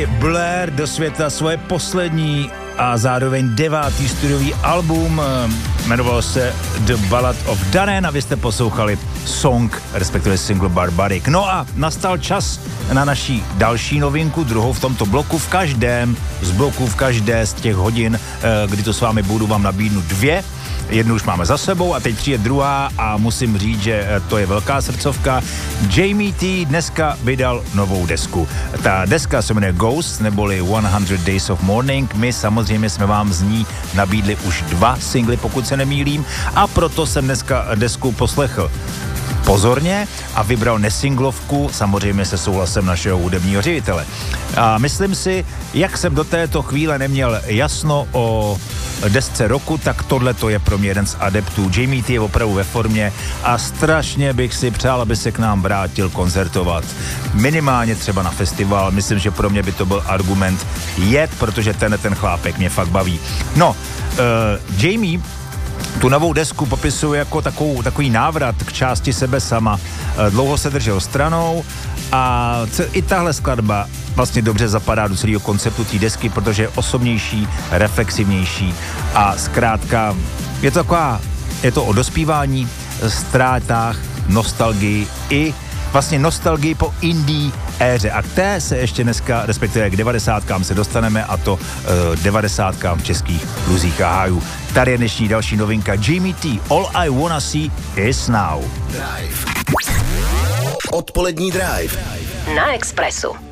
přinesli Blair do světa svoje poslední a zároveň 9. studiový album, jmenovalo se The Ballad of Darren a vy jste poslouchali song, respektive single Barbaric. No a nastal čas na naší další novinku, druhou v tomto bloku. V každé z těch hodin, kdy to s vámi budu, vám nabídnu 2. Jednu už máme za sebou a teď přijde druhá a musím říct, že to je velká srdcovka. Jamie T dneska vydal novou desku. Ta deska se jmenuje Ghost, neboli 100 Days of Mourning. My samozřejmě jsme vám z ní nabídli už 2 singly, pokud se nemýlím, a proto jsem dneska desku poslechl pozorně a vybral nesinglovku, samozřejmě se souhlasem našeho hudebního ředitele. A myslím si, jak jsem do této chvíle neměl jasno o desce roku, tak tohle to je pro mě jeden z adeptů. Jamie T je opravdu ve formě a strašně bych si přál, aby se k nám vrátil koncertovat. Minimálně třeba na festival, myslím, že pro mě by to byl argument jet, protože ten chlápek mě fakt baví. No, Jamie tu novou desku popisuje jako takový návrat k části sebe sama. Dlouho se držel stranou a i tahle skladba vlastně dobře zapadá do celého konceptu té desky, protože je osobnější, reflexivnější a zkrátka je to o dospívání, ztrátách, nostalgii i vlastně nostalgii po indie éře. A k té se ještě dneska, respektive k 90kám se dostaneme, a to 90kám v českých bluzích a hájů. Tady je dnešní další novinka Jamie T. All I Wanna See Is Now. Drive. Odpolední Drive. Na Expressu.